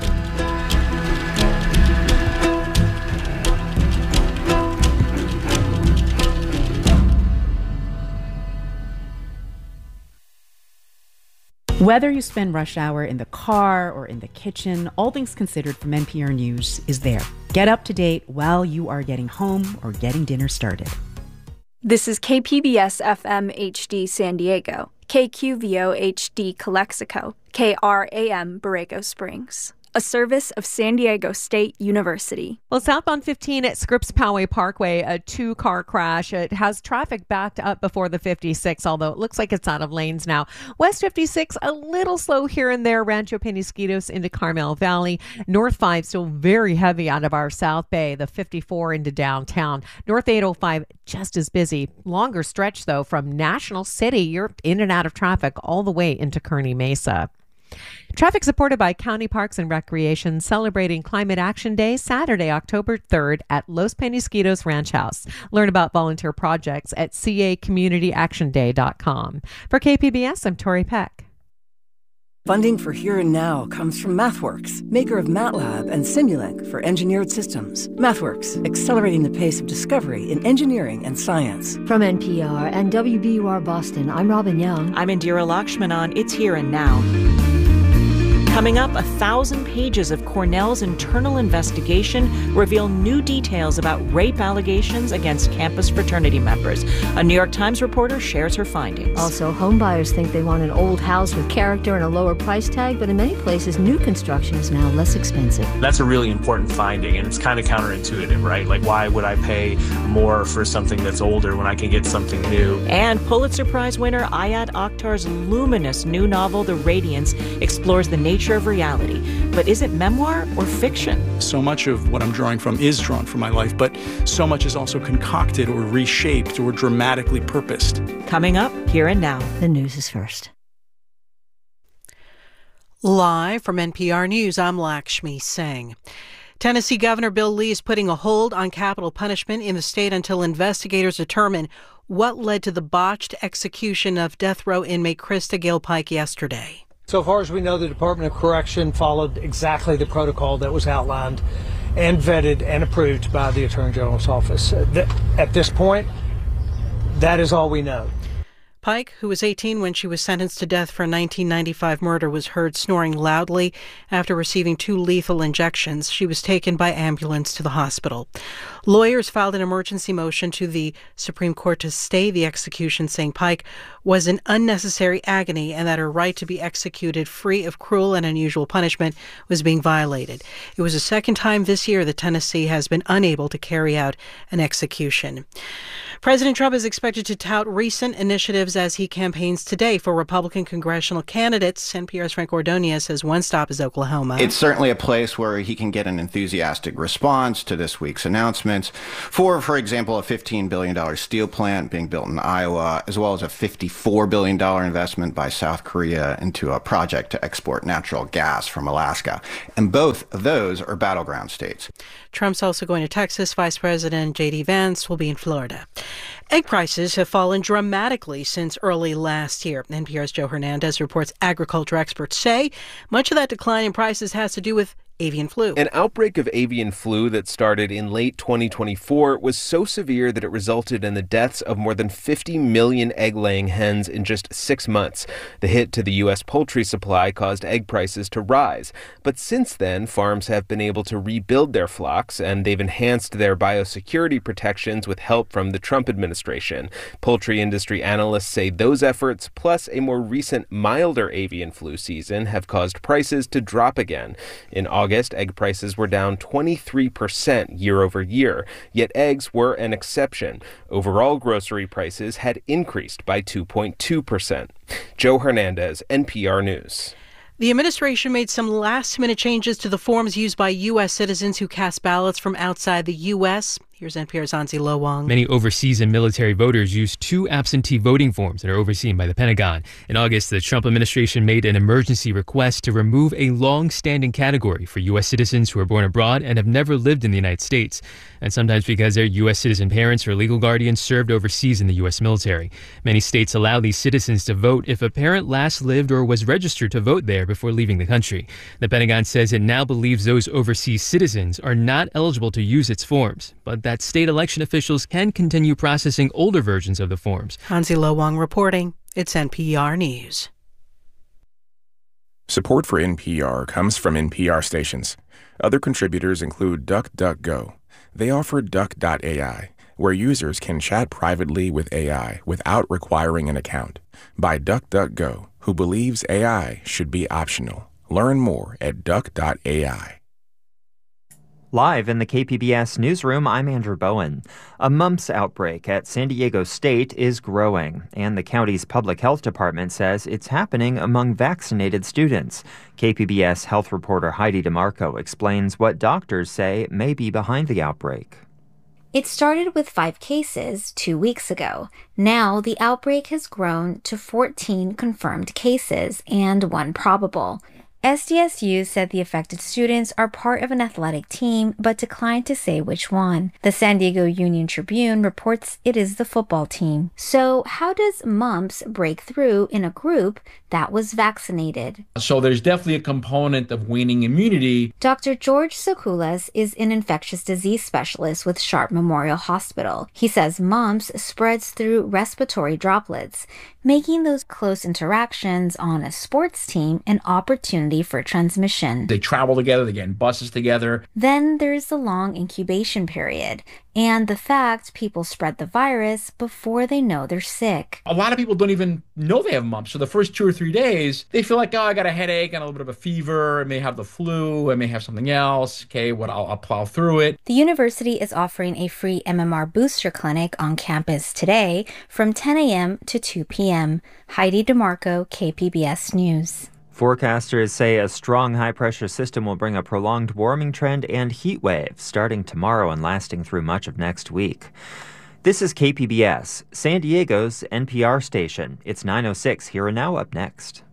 Whether you spend rush hour in the car or in the kitchen, All Things Considered from N P R News is there. Get up to date while you are getting home or getting dinner started. This is K P B S F M H D San Diego, K Q V O H D Calexico, K R A M Borrego Springs, a service of San Diego State University. Well, southbound fifteen at Scripps Poway Parkway, a two-car crash. It has traffic backed up before the fifty-six, although it looks like it's out of lanes now. West fifty-six, a little slow here and there, Rancho Penasquitos into Carmel Valley. North five, still very heavy out of our South Bay, the fifty-four into downtown. North eight oh five, just as busy. Longer stretch, though, from National City. You're in and out of traffic all the way into Kearney Mesa. Traffic supported by County Parks and Recreation, celebrating Climate Action Day Saturday, October third at Los Penasquitos Ranch House. Learn about volunteer projects at c a community action day dot com. For K P B S, I'm Tori Peck. Funding for Here and Now comes from MathWorks, maker of MATLAB and Simulink for engineered systems. MathWorks, accelerating the pace of discovery in engineering and science. From N P R and W B U R Boston, I'm Robin Young. I'm Indira Lakshmanan. It's Here and Now. Coming up, a thousand pages of Cornell's internal investigation reveal new details about rape allegations against campus fraternity members. A New York Times reporter shares her findings. Also, home buyers think they want an old house with character and a lower price tag, but in many places, new construction is now less expensive. That's a really important finding, and it's kind of counterintuitive, right? Like, why would I pay more for something that's older when I can get something new? And Pulitzer Prize winner Ayat Akhtar's luminous new novel, The Radiance, explores the nature of reality. But is it memoir or fiction? So much of what I'm drawing from is drawn from my life, but so much is also concocted or reshaped or dramatically purposed. Coming up, Here and Now. The news is first. Live from N P R News, I'm Lakshmi Singh. Tennessee Governor Bill Lee is putting a hold on capital punishment in the state until investigators determine what led to the botched execution of death row inmate Krista Gale Pike yesterday. So far as we know, the Department of Correction followed exactly the protocol that was outlined and vetted and approved by the Attorney General's office. At this point, that is all we know. Pike, who was eighteen when she was sentenced to death for a nineteen ninety-five murder, was heard snoring loudly after receiving two lethal injections. She was taken by ambulance to the hospital. Lawyers filed an emergency motion to the Supreme Court to stay the execution, saying Pike was in unnecessary agony and that her right to be executed free of cruel and unusual punishment was being violated. It was the second time this year that Tennessee has been unable to carry out an execution. President Trump is expected to tout recent initiatives as he campaigns today for Republican congressional candidates. N P R's Frank Ordonez says one stop is Oklahoma. It's certainly a place where he can get an enthusiastic response to this week's announcements for, for example, a fifteen billion dollars steel plant being built in Iowa, as well as a fifty-four billion dollars investment by South Korea into a project to export natural gas from Alaska. And both of those are battleground states. Trump's also going to Texas. Vice President J D Vance will be in Florida. Egg prices have fallen dramatically since early last year. N P R's Joe Hernandez reports agriculture experts say much of that decline in prices has to do with avian flu. An outbreak of avian flu that started in late twenty twenty-four was so severe that it resulted in the deaths of more than fifty million egg-laying hens in just six months. The hit to the U S poultry supply caused egg prices to rise. But since then, farms have been able to rebuild their flocks, and they've enhanced their biosecurity protections with help from the Trump administration. Poultry industry analysts say those efforts, plus a more recent milder avian flu season, have caused prices to drop again. In August, egg prices were down twenty-three percent year over year, yet eggs were an exception. Overall grocery prices had increased by two point two percent. Joe Hernandez, N P R News. The administration made some last-minute changes to the forms used by U S citizens who cast ballots from outside the U S. Here's N P R's Anzi Lowong. Many overseas and military voters use two absentee voting forms that are overseen by the Pentagon. In August, the Trump administration made an emergency request to remove a long-standing category for U S citizens who are born abroad and have never lived in the United States, and sometimes because their U S citizen parents or legal guardians served overseas in the U S military. Many states allow these citizens to vote if a parent last lived or was registered to vote there before leaving the country. The Pentagon says it now believes those overseas citizens are not eligible to use its forms, but that that state election officials can continue processing older versions of the forms. Hansi Lowong reporting. It's N P R News. Support for N P R comes from N P R stations. Other contributors include DuckDuckGo. They offer Duck dot A I, where users can chat privately with A I without requiring an account. By DuckDuckGo, who believes A I should be optional. Learn more at Duck dot A I. Live in the K P B S newsroom, I'm Andrew Bowen. A mumps outbreak at San Diego State is growing, and the county's public health department says it's happening among vaccinated students. K P B S health reporter Heidi DeMarco explains what doctors say may be behind the outbreak. It started with five cases two weeks ago. Now the outbreak has grown to fourteen confirmed cases and one probable. S D S U said the affected students are part of an athletic team, but declined to say which one. The San Diego Union Tribune reports it is the football team. So how does mumps break through in a group that was vaccinated? So there's definitely a component of waning immunity. Doctor George Sokulas is an infectious disease specialist with Sharp Memorial Hospital. He says mumps spreads through respiratory droplets, making those close interactions on a sports team an opportunity for transmission. They travel together, they get in buses together. Then there's the long incubation period and the fact people spread the virus before they know they're sick. A lot of people don't even know they have mumps. So the first two or three days, they feel like, oh, I got a headache and a little bit of a fever. I may have the flu. I may have something else. Okay, what I'll, I'll plow through it. The university is offering a free M M R booster clinic on campus today from ten a.m. to two p.m. Heidi DeMarco, K P B S News. Forecasters say a strong high-pressure system will bring a prolonged warming trend and heat wave starting tomorrow and lasting through much of next week. This is K P B S, San Diego's N P R station. It's nine oh six. Here and now up next.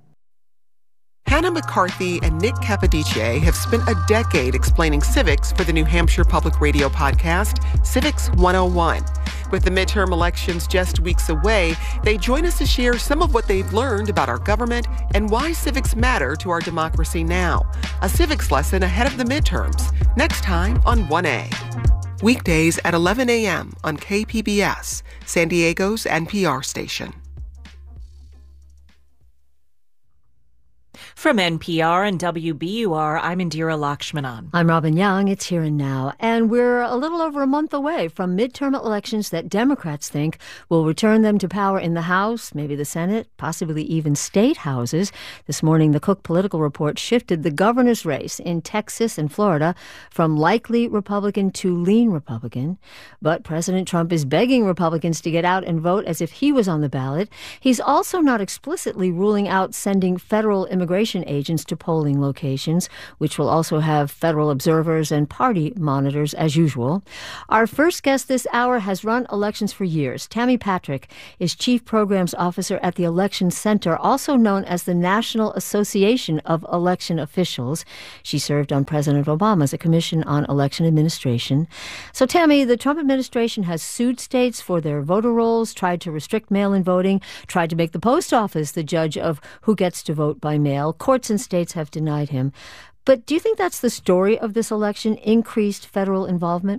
Hannah McCarthy and Nick Capodice have spent a decade explaining civics for the New Hampshire Public Radio podcast, Civics one oh one. With the midterm elections just weeks away, they join us to share some of what they've learned about our government and why civics matter to our democracy now. A civics lesson ahead of the midterms, next time on one A. Weekdays at eleven a.m. on K P B S, San Diego's N P R station. From N P R and W B U R, I'm Indira Lakshmanan. I'm Robin Young. It's Here and Now. And we're a little over a month away from midterm elections that Democrats think will return them to power in the House, maybe the Senate, possibly even state houses. This morning, the Cook Political Report shifted the governor's race in Texas and Florida from likely Republican to lean Republican. But President Trump is begging Republicans to get out and vote as if he was on the ballot. He's also not explicitly ruling out sending federal immigration agents to polling locations, which will also have federal observers and party monitors as usual. Our first guest this hour has run elections for years. Tammy Patrick is Chief Programs Officer at the Election Center, also known as the National Association of Election Officials. She served on President Obama's Commission on Election Administration. So, Tammy, the Trump administration has sued states for their voter rolls, tried to restrict mail-in voting, tried to make the post office the judge of who gets to vote by mail. Courts and states have denied him. But do you think that's the story of this election, increased federal involvement?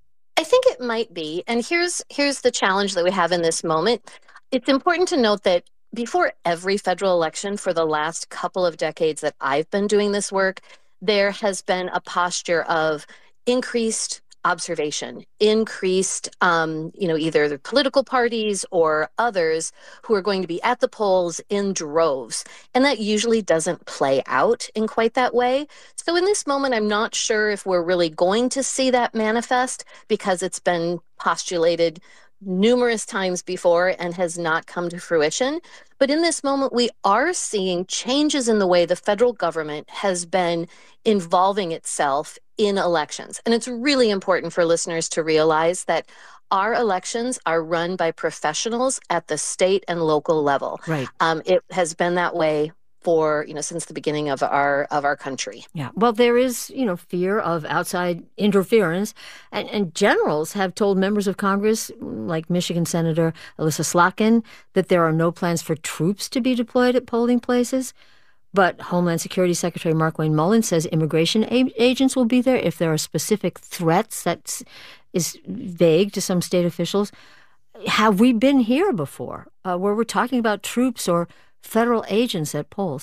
I think it might be. And here's here's the challenge that we have in this moment. It's important to note that before every federal election for the last couple of decades that I've been doing this work, there has been a posture of increased observation, increased, um, you know, either the political parties or others who are going to be at the polls in droves. And that usually doesn't play out in quite that way. So in this moment, I'm not sure if we're really going to see that manifest because it's been postulated numerous times before and has not come to fruition. But in this moment, we are seeing changes in the way the federal government has been involving itself in elections. And it's really important for listeners to realize that our elections are run by professionals at the state and local level. Right. Um, it has been that way for, you know, since the beginning of our of our country. Yeah. Well, there is, you know, fear of outside interference. And, and generals have told members of Congress, like Michigan Senator Elissa Slotkin, that there are no plans for troops to be deployed at polling places. But Homeland Security Secretary Markwayne Mullin says immigration a- agents will be there if there are specific threats. That is vague to some state officials. Have we been here before, uh, where we're talking about troops or federal agents at polls?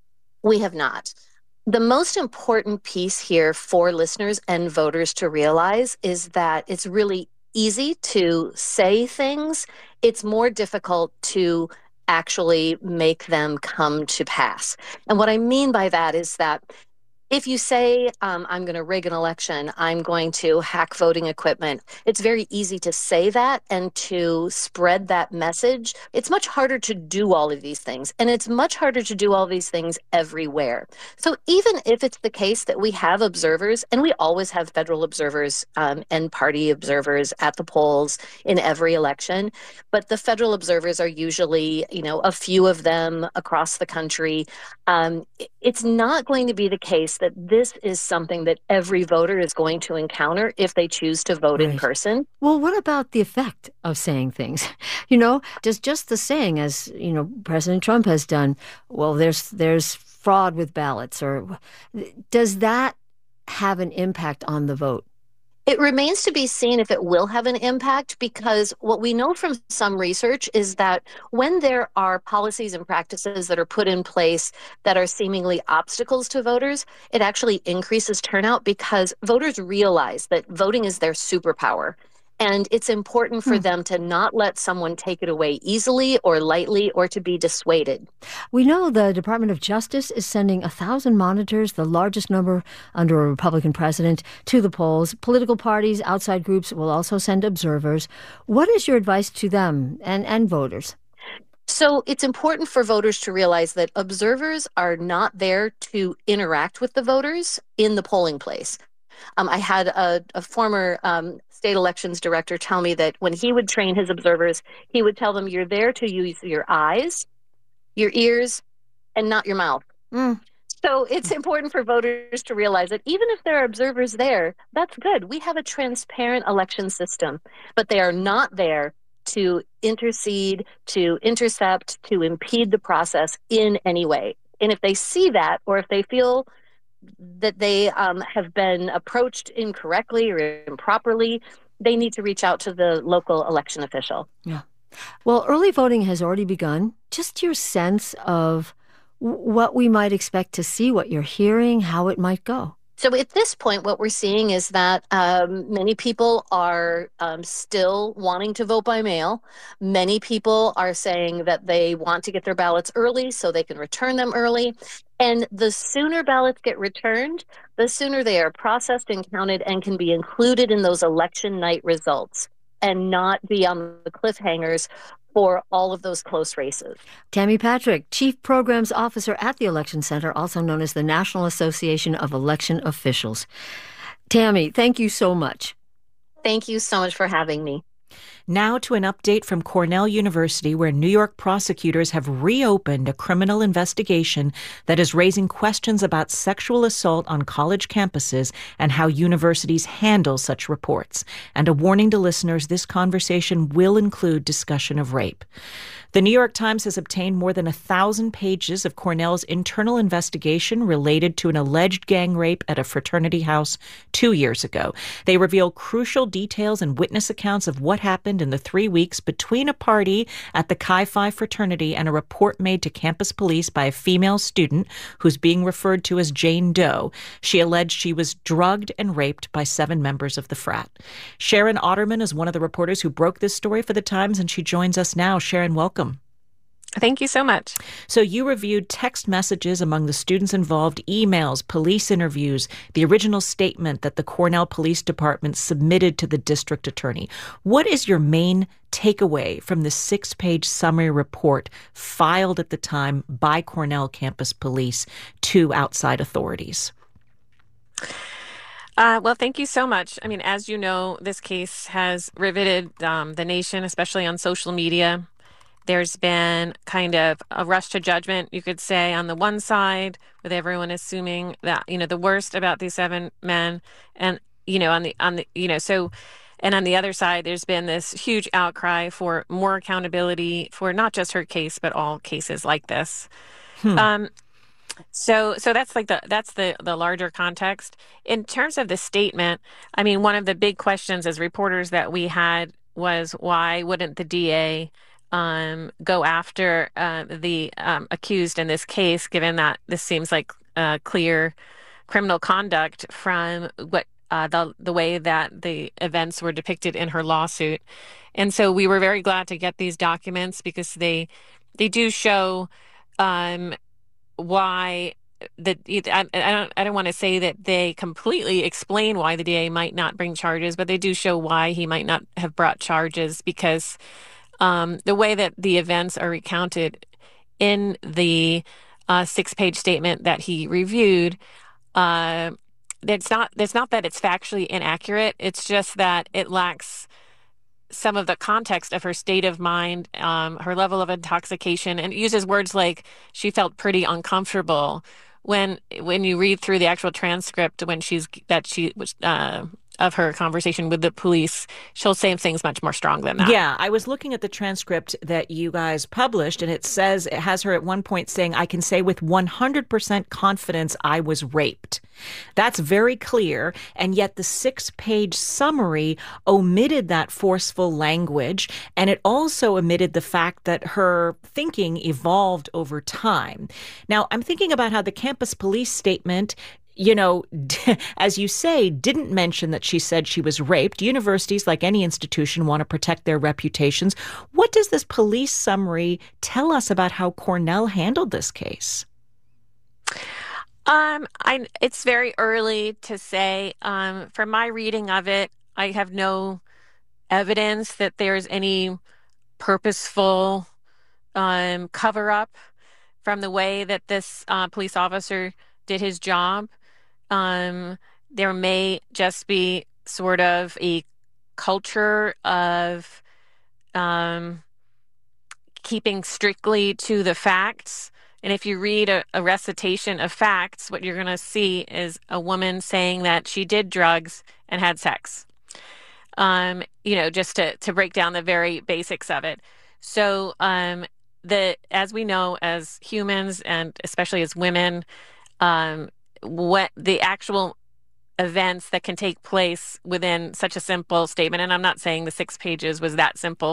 We have not. The most important piece here for listeners and voters to realize is that it's really easy to say things. It's more difficult to actually make them come to pass. And what I mean by that is that if you say, um, I'm going to rig an election, I'm going to hack voting equipment, it's very easy to say that and to spread that message. It's much harder to do all of these things, and it's much harder to do all these things everywhere. So even if it's the case that we have observers, and we always have federal observers um, and party observers at the polls in every election, but the federal observers are usually, you know, a few of them across the country. Um, it's not going to be the case that this is something that every voter is going to encounter if they choose to vote right in person. Well, what about the effect of saying things? You know, does just the saying, as, you know, President Trump has done, well, there's there's fraud with ballots, or does that have an impact on the vote? It remains to be seen if it will have an impact, because what we know from some research is that when there are policies and practices that are put in place that are seemingly obstacles to voters, it actually increases turnout because voters realize that voting is their superpower. And it's important for hmm. them to not let someone take it away easily or lightly, or to be dissuaded. We know the Department of Justice is sending one thousand monitors, the largest number under a Republican president, to the polls. Political parties, outside groups will also send observers. What is your advice to them and, and voters? So it's important for voters to realize that observers are not there to interact with the voters in the polling place. Um, I had a, a former um, state elections director tell me that when he would train his observers, he would tell them, you're there to use your eyes, your ears, and not your mouth. Mm. So it's important for voters to realize that even if there are observers there, that's good. We have a transparent election system, but they are not there to intercede, to intercept, to impede the process in any way. And if they see that, or if they feel that they um, have been approached incorrectly or improperly, they need to reach out to the local election official. Yeah. Well, early voting has already begun. Just your sense of what we might expect to see, what you're hearing, how it might go? So at this point, what we're seeing is that um, many people are um, still wanting to vote by mail. Many people are saying that they want to get their ballots early so they can return them early. And the sooner ballots get returned, the sooner they are processed and counted and can be included in those election night results and not be on the cliffhangers for all of those close races. Tammy Patrick, Chief Programs Officer at the Election Center, also known as the National Association of Election Officials. Tammy, thank you so much. Thank you so much for having me. Now to an update from Cornell University, where New York prosecutors have reopened a criminal investigation that is raising questions about sexual assault on college campuses and how universities handle such reports. And a warning to listeners, this conversation will include discussion of rape. The New York Times has obtained more than a thousand pages of Cornell's internal investigation related to an alleged gang rape at a fraternity house two years ago. They reveal crucial details and witness accounts of what happened in the three weeks between a party at the Chi Phi fraternity and a report made to campus police by a female student who's being referred to as Jane Doe. She alleged she was drugged and raped by seven members of the frat. Sharon Otterman is one of the reporters who broke this story for the Times, and she joins us now. Sharon, welcome. Thank you so much. So you reviewed text messages among the students involved, emails, police interviews, the original statement that the Cornell Police Department submitted to the district attorney. What is your main takeaway from the six-page summary report filed at the time by Cornell campus police to outside authorities? Uh, well, thank you so much. I mean, as you know, this case has riveted um, the nation, especially on social media. There's been kind of a rush to judgment, you could say, on the one side, with everyone assuming that, you know, the worst about these seven men, and, you know, on the, on the, you know, so, and on the other side, there's been this huge outcry for more accountability for not just her case, but all cases like this. Hmm. Um, so, so that's like the, that's the, the larger context. In terms of the statement, I mean, one of the big questions as reporters that we had was, why wouldn't the D A Um, go after uh, the um, accused in this case, given that this seems like uh, clear criminal conduct from what uh, the the way that the events were depicted in her lawsuit. And so we were very glad to get these documents, because they they do show um, why the I, I don't I don't want to say that they completely explain why the D A might not bring charges, but they do show why he might not have brought charges, because Um, the way that the events are recounted in the uh, six-page statement that he reviewed, uh, it's not it's not that it's factually inaccurate. It's just that it lacks some of the context of her state of mind, um, her level of intoxication, and it uses words like she felt pretty uncomfortable. When when you read through the actual transcript, when she's that she was. Uh, of her conversation with the police, she'll say things much more strong than that. Yeah, I was looking at the transcript that you guys published, and it says, it has her at one point saying, "I can say with one hundred percent confidence I was raped." That's very clear, and yet the six-page summary omitted that forceful language, and it also omitted the fact that her thinking evolved over time. Now, I'm thinking about how the campus police statement, you know, as you say, didn't mention that she said she was raped. Universities, like any institution, want to protect their reputations. What does this police summary tell us about how Cornell handled this case? Um, I, it's very early to say. Um, from my reading of it, I have no evidence that there's any purposeful um, cover-up from the way that this uh, police officer did his job. Um, there may just be sort of a culture of um, keeping strictly to the facts. And if you read a, a recitation of facts, what you're going to see is a woman saying that she did drugs and had sex. Um, you know, just to, to break down the very basics of it. So um, the as we know, as humans, and especially as women, um, what the actual events that can take place within such a simple statement, and I'm not saying the six pages was that simple, but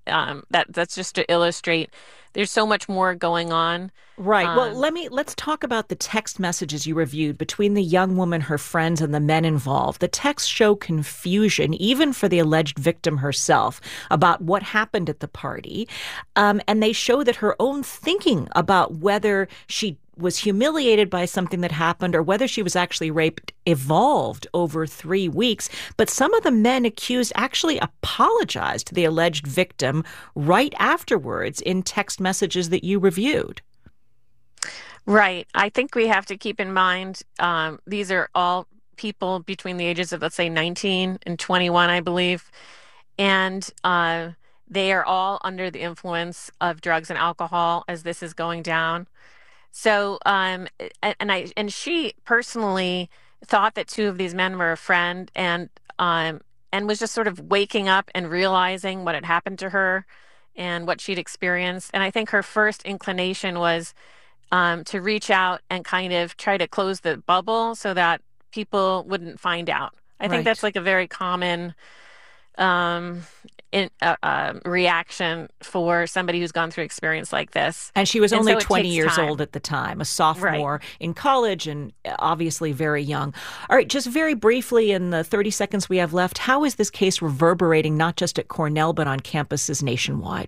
um, that that's just to illustrate there's so much more going on. Right. Um, well, let me let's talk about the text messages you reviewed between the young woman, her friends, and the men involved. The texts show confusion, even for the alleged victim herself, about what happened at the party. Um, and they show that her own thinking about whether she was humiliated by something that happened or whether she was actually raped evolved over three weeks. But some of the men accused actually apologized to the alleged victim right afterwards in text messages that you reviewed. Right. I think we have to keep in mind um, these are all people between the ages of, let's say, nineteen and twenty-one, I believe. And uh, they are all under the influence of drugs and alcohol as this is going down. So, um, and I and she personally thought that two of these men were a friend, and um, and was just sort of waking up and realizing what had happened to her and what she'd experienced. And I think her first inclination was um, to reach out and kind of try to close the bubble so that people wouldn't find out. I Right. think that's like a very common um, in, uh, uh, reaction for somebody who's gone through experience like this. And she was And only so it twenty takes years time. old at the time, a sophomore in college and obviously very young. All right, just very briefly in the thirty seconds we have left, how is this case reverberating not just at Cornell but on campuses nationwide?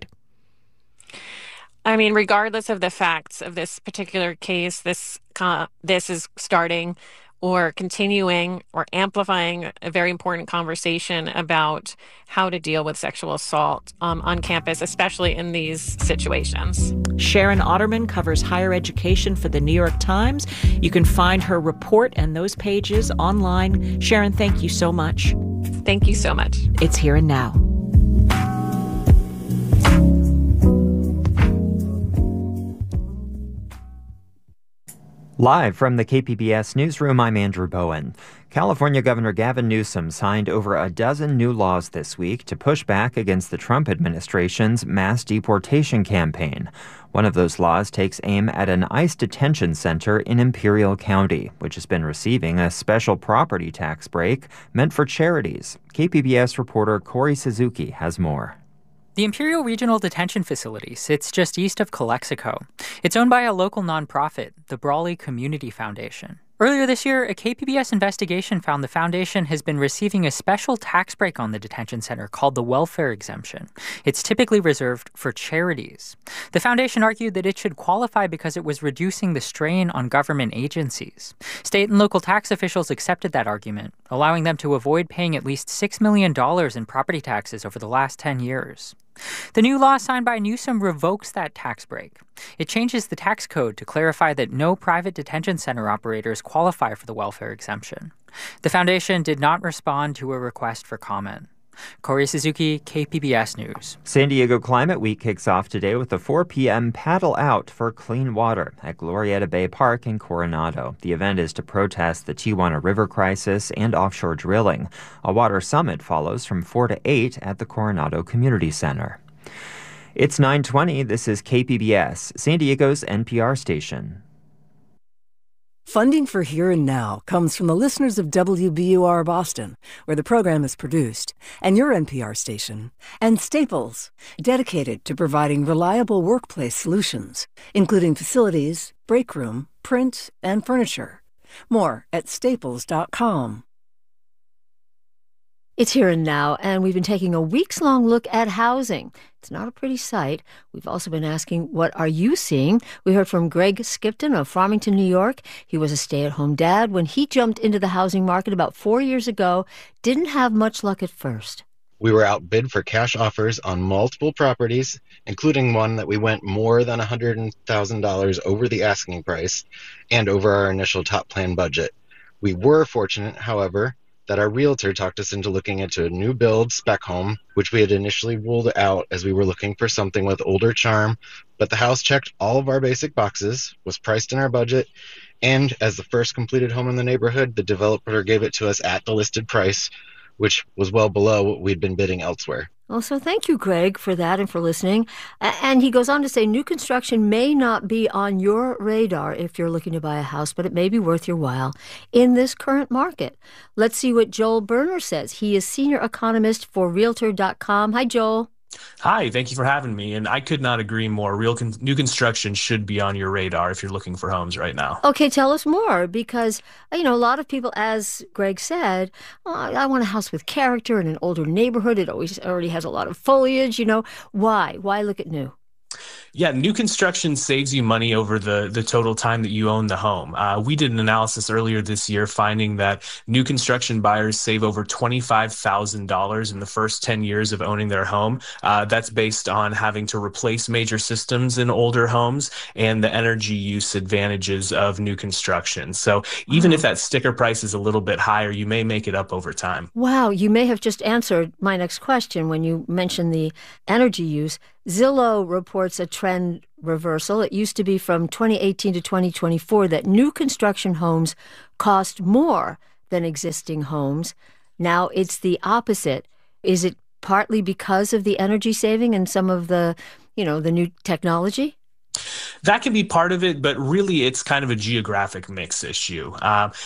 I mean, regardless of the facts of this particular case, this uh, this is starting or continuing or amplifying a very important conversation about how to deal with sexual assault um, on campus, especially in these situations. Sharon Otterman covers higher education for the New York Times. You can find her report and those pages online. Sharon, thank you so much. Thank you so much. It's Here and Now. Live from the K P B S newsroom, I'm Andrew Bowen. California Governor Gavin Newsom signed over a dozen new laws this week to push back against the Trump administration's mass deportation campaign. One of those laws takes aim at an ICE detention center in Imperial County, which has been receiving a special property tax break meant for charities. K P B S reporter Corey Suzuki has more. The Imperial Regional Detention Facility sits just east of Calexico. It's owned by a local nonprofit, the Brawley Community Foundation. Earlier this year, a K P B S investigation found the foundation has been receiving a special tax break on the detention center called the welfare exemption. It's typically reserved for charities. The foundation argued that it should qualify because it was reducing the strain on government agencies. State and local tax officials accepted that argument, allowing them to avoid paying at least six million dollars in property taxes over the last ten years. The new law signed by Newsom revokes that tax break. It changes the tax code to clarify that no private detention center operators qualify for the welfare exemption. The foundation did not respond to a request for comment. Corey Suzuki, K P B S News. San Diego Climate Week kicks off today with a four p.m. paddle out for clean water at Glorieta Bay Park in Coronado. The event is to protest the Tijuana River crisis and offshore drilling. A water summit follows from four to eight at the Coronado Community Center. It's nine twenty. This is K P B S, San Diego's N P R station. Funding for Here and Now comes from the listeners of W B U R Boston, where the program is produced, and your N P R station, and Staples, dedicated to providing reliable workplace solutions, including facilities, break room, print, and furniture. More at staples dot com. It's Here and Now, and we've been taking a weeks-long look at housing. It's not a pretty sight. We've also been asking, what are you seeing? We heard from Greg Skipton of Farmington, New York. He was a stay-at-home dad when he jumped into the housing market about four years ago. Didn't have much luck at first. We were outbid for cash offers on multiple properties, including one that we went more than one hundred thousand dollars over the asking price and over our initial top plan budget. We were fortunate, however, that our realtor talked us into looking into a new build spec home, which we had initially ruled out as we were looking for something with older charm, but the house checked all of our basic boxes, was priced in our budget, and as the first completed home in the neighborhood, the developer gave it to us at the listed price, which was well below what we'd been bidding elsewhere. Well, so thank you, Greg, for that and for listening. And he goes on to say new construction may not be on your radar if you're looking to buy a house, but it may be worth your while in this current market. Let's see what Joel Berner says. He is senior economist for Realtor dot com. Hi, Joel. Hi, thank you for having me. And I could not agree more. Real con- new construction should be on your radar if you're looking for homes right now. Okay, tell us more, because, you know, a lot of people, as Greg said, oh, I want a house with character in an older neighborhood. It always already has a lot of foliage, you know. Why? Why look at new? Yeah, new construction saves you money over the, the total time that you own the home. Uh, we did an analysis earlier this year finding that new construction buyers save over twenty-five thousand dollars in the first ten years of owning their home. Uh, that's based on having to replace major systems in older homes and the energy use advantages of new construction. So even wow. if that sticker price is a little bit higher, you may make it up over time. Wow, you may have just answered my next question when you mentioned the energy use. Zillow reports a trend reversal. It used to be from twenty eighteen to twenty twenty-four that new construction homes cost more than existing homes. Now it's the opposite. Is it partly because of the energy saving and some of the, you know, the new technology? That can be part of it, but really it's kind of a geographic mix issue. Um,